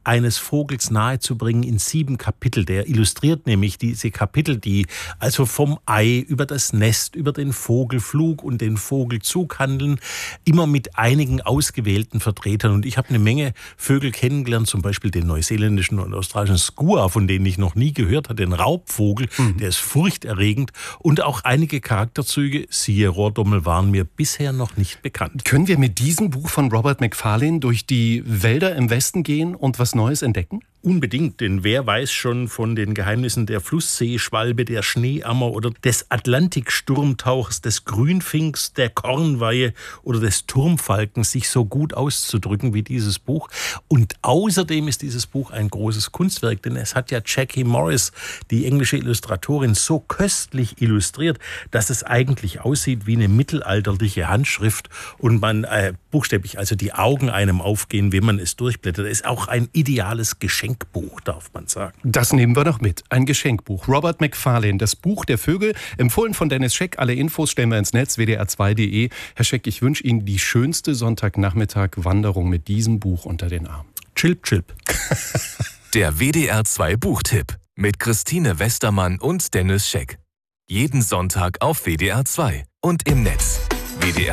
eines Vogels nahezubringen in 7 Kapitel. Der illustriert nämlich diese Kapitel, die also vom Ei über das Nest, über den Vogelflug und den Vogelzug handeln, immer mit einigen ausgewählten Vertretern. Und ich habe eine Menge Vögel kennengelernt, zum Beispiel den neuseeländischen und australischen Skua, von denen ich noch nie gehört habe, den Raubvogel, der ist furchterregend. Und auch einige Charakterzüge, siehe Rohrdommel, waren mir bisher noch nicht bekannt. Können wir mit diesem Buch von Robert Macfarlane durch die Wälder im Westen gehen und was Neues entdecken? Unbedingt, denn wer weiß schon von den Geheimnissen der Flussseeschwalbe, der Schneeammer oder des Atlantiksturmtauchers, des Grünfinks, der Kornweihe oder des Turmfalkens sich so gut auszudrücken wie dieses Buch. Und außerdem ist dieses Buch ein großes Kunstwerk, denn es hat ja Jackie Morris, die englische Illustratorin, so köstlich illustriert, dass es eigentlich aussieht wie eine mittelalterliche Handschrift und man buchstäblich also die Augen einem aufgehen, wenn man es durchblättert. Es ist auch ein ideales Geschenkbuch, darf man sagen. Das nehmen wir noch mit. Ein Geschenkbuch. Robert Macfarlane, das Buch der Vögel, empfohlen von Dennis Scheck. Alle Infos stellen wir ins Netz, wdr2.de. Herr Scheck, ich wünsche Ihnen die schönste Sonntagnachmittag-Wanderung mit diesem Buch unter den Arm. Chilp, chilp. Der WDR2 Buchtipp mit Christine Westermann und Dennis Scheck. Jeden Sonntag auf WDR2 und im Netz. WDR